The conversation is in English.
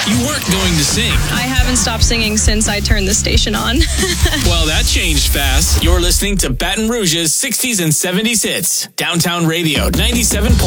You weren't going to sing. I haven't stopped singing since I turned the station on. Well, that changed fast. You're listening to Baton Rouge's 60s and 70s hits. Downtown Radio, 97.